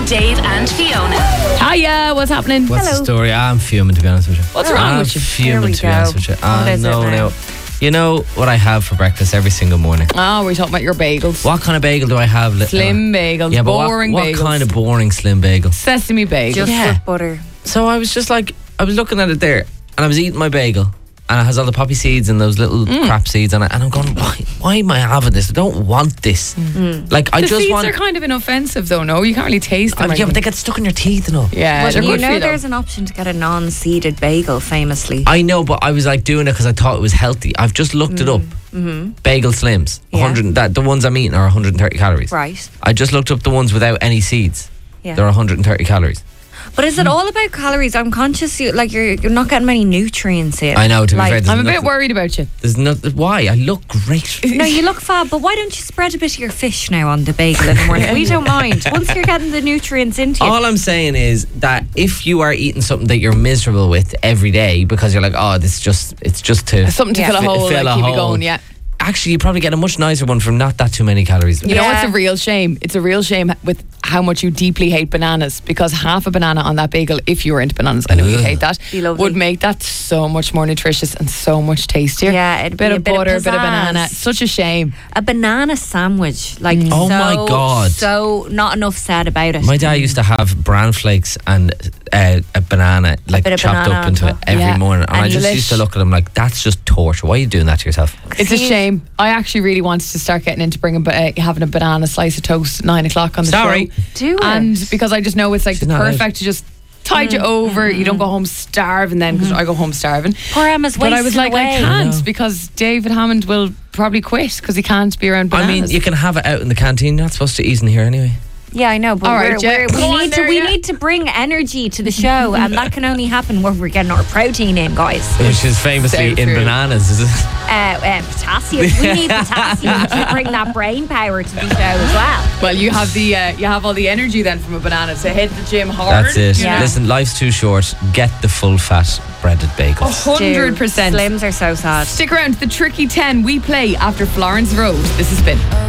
Dave and Fiona. Hiya, what's happening? What's the story? I'm fuming, to be honest with you. What's wrong with you? I'm fuming, to be honest with you. What is it now? No. You know what I have for breakfast every single morning? Oh, we're talking about your bagels. What kind of bagel do I have? Slim bagels, Yeah, but boring what bagels. kind of boring slim bagel? Sesame bagels. Just Yeah. with butter. So I was just like, I was looking at it there, and I was eating my bagel, and it has all the poppy seeds and those little crap seeds on it, and I'm going, why am I having this? I don't want this. Like, I The just seeds want. are kind of inoffensive though, no? You can't really taste them. Yeah, but they get stuck in your teeth and all. Yeah, Well, they're you good for know you though. there's an option to get a non-seeded bagel, famously. I know, but I was like doing it because I thought it was healthy. I've just looked it up. Bagel Slims, Yeah. 100. The ones I'm eating are 130 calories. Right. I just looked up the ones without any seeds. Yeah. They're 130 calories. But is it all about calories? I'm conscious you're not getting many nutrients in. I know, to be fair, there's I'm a bit nothing- worried about you. There's nothing. Why? I look great. No, you look fab, but why don't you spread a bit of your fish now on the bagel in the morning? We don't mind. Once you're getting the nutrients into you. All I'm saying is that if you are eating something that you're miserable with every day because you're like, oh, it's just to Something to Yeah. fill a hole, Fill like a keep it hole. going, yeah. Actually, you probably get a much nicer one from not that too many calories. You know Yeah. what's a real shame? It's a real shame with how much you deeply hate bananas, because half a banana on that bagel, if you were into bananas, I know you Ugh. hate that, Be lovely. would make that so much more nutritious and so much tastier. Yeah, it'd bit be of a bit of butter, a bit of pizzazz. banana. Such a shame. A banana sandwich. Like, Oh my God. So not enough said about it. My dad used to have bran flakes and a banana like bit of chopped banana up on into it top. every Yeah. morning, and I And just delish. used to look at him like, that's just torture. Why are you doing that to yourself? It's a See- shame. I actually really wanted to start getting into having a banana slice of toast at 9 o'clock on the Sorry. show. Do it. And because I just know it's like She's not perfect to just tide you over. You don't go home starving then, because I go home starving. Poor Emma's But I was wasting like, I away. can't, because David Hammond will probably quit because he can't be around I bananas. mean, you can have it out in the canteen. You're not supposed to eat in here anyway. Yeah, I know, but All right, yeah. Go on we there, we yeah. need to bring energy to the show, and that can only happen when we're getting our protein in, guys. Which is famously So in true. bananas, is it? Potassium. We need potassium to bring that brain power to the show as well. Well, you have the you have all the energy then from a banana, so hit the gym hard. That's it. you know. Yeah. Listen, life's too short. Get the full fat breaded bagels. 100%. Slims are so sad. Stick around. The Tricky 10 we play after Florence Road. This has been